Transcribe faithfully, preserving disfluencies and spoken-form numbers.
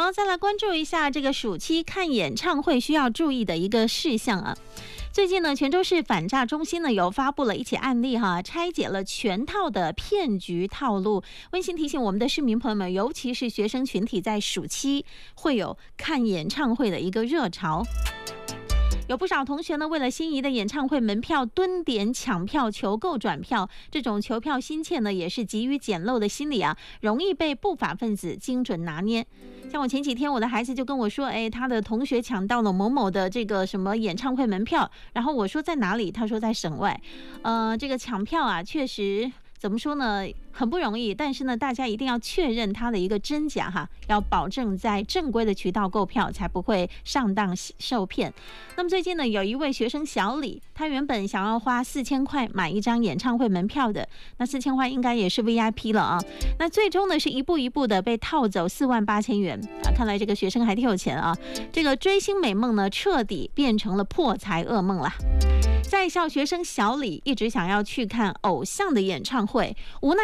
好，再来关注一下这个暑期看演唱会需要注意的一个事项啊。最近呢，泉州市反诈中心呢有发布了一起案例哈，拆解了全套的骗局套路。温馨提醒我们的市民朋友们，尤其是学生群体，在暑期会有看演唱会的一个热潮。有不少同学呢，为了心仪的演唱会门票蹲点抢票、求购转票，这种求票心切呢，也是急于捡漏的心理啊，容易被不法分子精准拿捏。像我前几天，我的孩子就跟我说，哎，他的同学抢到了某某的这个什么演唱会门票，然后我说在哪里？他说在省外。呃，这个抢票啊，确实怎么说呢，很不容易，但是呢，大家一定要确认它的一个真假哈，要保证在正规的渠道购票，才不会上当受骗。那么最近呢，有一位学生小李，他原本想要花四千块买一张演唱会门票的，那四千块应该也是 V I P 了啊。那最终呢，是一步一步的被套走四万八千元啊！看来这个学生还挺有钱啊。这个追星美梦呢，彻底变成了破财噩梦了。在校学生小李一直想要去看偶像的演唱会，无奈